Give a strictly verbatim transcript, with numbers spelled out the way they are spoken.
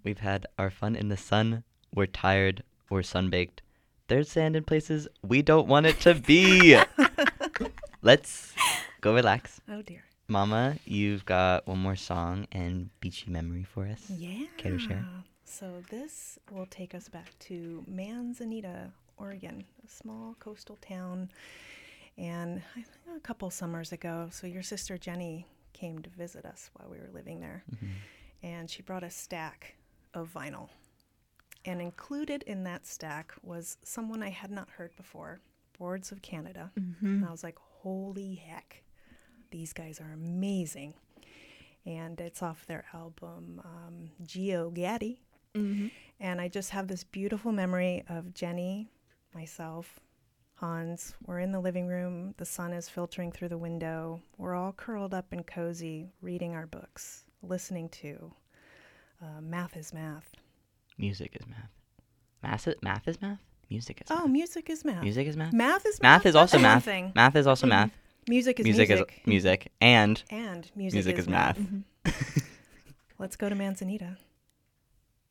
We've had our fun in the sun. We're tired. We're sunbaked. There's sand in places we don't want it to be. Let's go relax. Oh, dear. Mama, you've got one more song and beachy memory for us. Yeah. Care to share? So this will take us back to Manzanita, Oregon, a small coastal town. And I think a couple summers ago, so your sister Jenny came to visit us while we were living there. Mm-hmm. And she brought a stack of vinyl. And included in that stack was someone I had not heard before, Boards of Canada. Mm-hmm. And I was like, holy heck, these guys are amazing. And it's off their album, um, Geo Gaddy. Mm-hmm. And I just have this beautiful memory of Jenny, myself, Hans. We're in the living room. The sun is filtering through the window. We're all curled up and cozy, reading our books, listening to uh, Math is Math. Music is math. Math is, math is math? Music is Oh, math. music is math. Music is math? Math is math. Math is also That's math. everything. Math is also math. Music is Music, music. is music. And And music, music is, is math. Let's go to Manzanita.